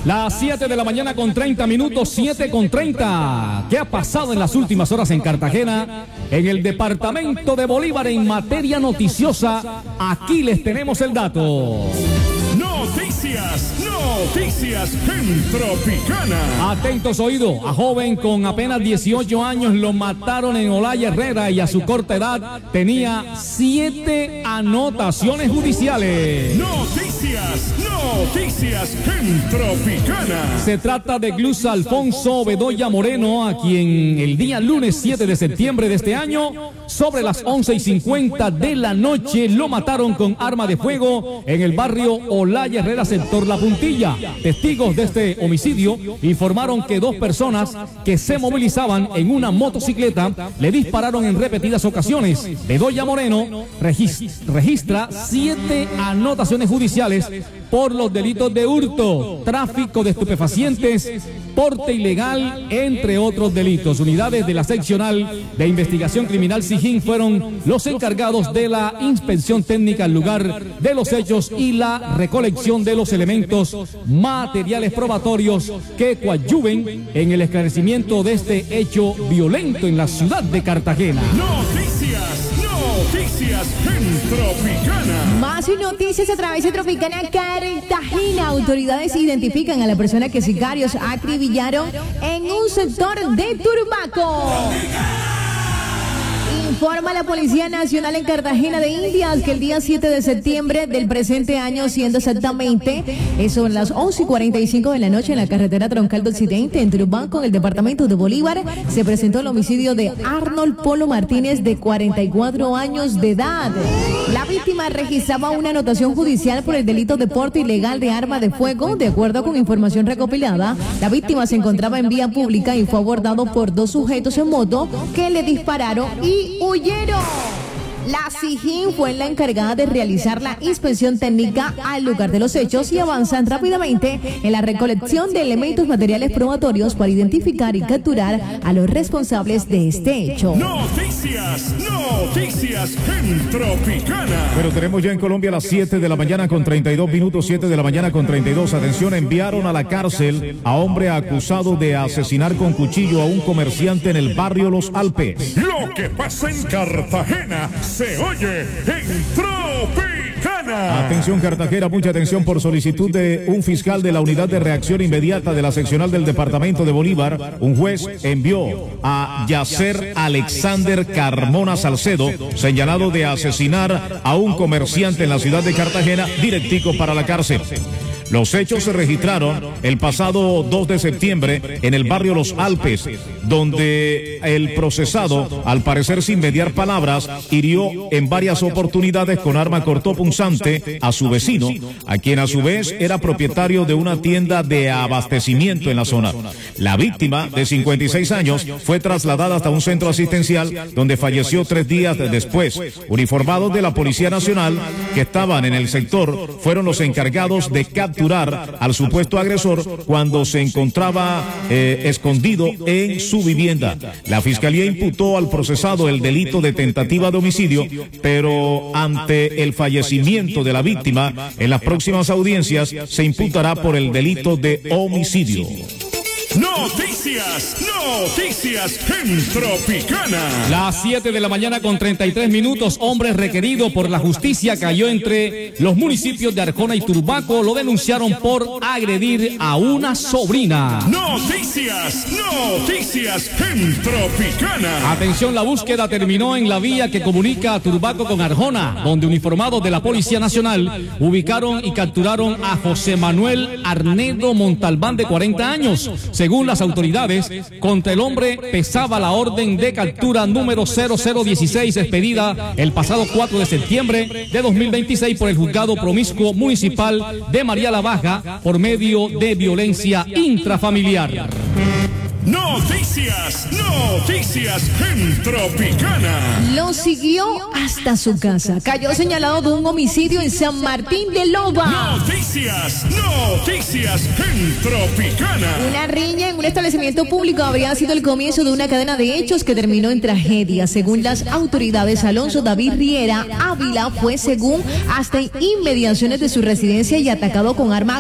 Las 7 de la mañana con 30 minutos, 7 con 30. ¿Qué ha pasado en las últimas horas en Cartagena? En el departamento de Bolívar en materia noticiosa, aquí les tenemos el dato. Noticias en Tropicana. Atentos oídos, a joven con apenas 18 años lo mataron en Olaya Herrera y a su corta edad tenía 7 anotaciones judiciales. Noticias en Tropicana. Se trata de Glus Alfonso Bedoya Moreno, a quien el día lunes 7 de septiembre de este año, sobre las 11:50 de la noche, lo mataron con arma de fuego en el barrio Olaya Herrera, sector La Puntilla. Testigos de este homicidio informaron que 2 personas que se movilizaban en una motocicleta le dispararon en repetidas ocasiones. Bedoya Moreno registra 7 anotaciones judiciales por los delitos de hurto, tráfico de estupefacientes, porte ilegal, entre otros delitos. Unidades de la seccional de investigación criminal Sijín fueron los encargados de la inspección técnica al lugar de los hechos y la recolección de los elementos materiales probatorios que coadyuven en el esclarecimiento de este hecho violento en la ciudad de Cartagena. Noticias en Tropicana. Más noticias a través de Tropicana Cartagena. Autoridades identifican a la persona que sicarios acribillaron en un sector de Turbaco. Informa la Policía Nacional en Cartagena de Indias que el día 7 de septiembre del presente año, siendo exactamente son las 11:45 de la noche en la carretera troncal de Occidente en Turbaco, en el departamento de Bolívar, se presentó el homicidio de Arnold Polo Martínez, de 44 años de edad. La víctima registraba una anotación judicial por el delito de porte ilegal de arma de fuego. De acuerdo con información recopilada, la víctima se encontraba en vía pública y fue abordado por 2 sujetos en moto que le dispararon y huyeron. La Sijín fue la encargada de realizar la inspección técnica al lugar de los hechos y avanzan rápidamente en la recolección de elementos materiales probatorios para identificar y capturar a los responsables de este hecho. Noticias en Tropicana. Pero tenemos ya en Colombia las 7 de la mañana con 32 minutos, 7 de la mañana con 32. Atención, enviaron a la cárcel a hombre acusado de asesinar con cuchillo a un comerciante en el barrio Los Alpes. Lo que pasa en Cartagena se oye en Tropicana. Atención Cartagena, mucha atención. Por solicitud de un fiscal de la Unidad de Reacción Inmediata de la seccional del departamento de Bolívar, un juez envió a Yacer Alexander Carmona Salcedo, señalado de asesinar a un comerciante en la ciudad de Cartagena, directico para la cárcel. Los hechos se registraron el pasado 2 de septiembre en el barrio Los Alpes, donde el procesado, al parecer sin mediar palabras, hirió en varias oportunidades con arma cortopunzante a su vecino, a quien a su vez era propietario de una tienda de abastecimiento en la zona. La víctima, de 56 años, fue trasladada hasta un centro asistencial donde falleció 3 días después. Uniformados de la Policía Nacional que estaban en el sector fueron los encargados de capturar al supuesto agresor cuando se encontraba escondido en su vivienda. La fiscalía imputó al procesado el delito de tentativa de homicidio, pero ante el fallecimiento de la víctima, en las próximas audiencias se imputará por el delito de homicidio. Noticias en Tropicana. Las 7 de la mañana con 33 minutos. Hombre requerido por la justicia cayó entre los municipios de Arjona y Turbaco. Lo denunciaron por agredir a una sobrina. Noticias en Tropicana. Atención, la búsqueda terminó en la vía que comunica a Turbaco con Arjona, donde uniformados de la Policía Nacional ubicaron y capturaron a José Manuel Arnedo Montalbán, de 40 años. Según las autoridades, contra el hombre pesaba la orden de captura número 0016, expedida el pasado 4 de septiembre de 2026 por el Juzgado Promiscuo Municipal de María la Baja por medio de violencia intrafamiliar. Noticias en Tropicana. Lo siguió hasta su casa. Cayó señalado de un homicidio en San Martín de Loba. Noticias en Tropicana. Una riña en un establecimiento público habría sido el comienzo de una cadena de hechos que terminó en tragedia. Según las autoridades, Alonso David Riera Ávila fue según hasta inmediaciones de su residencia y atacado con arma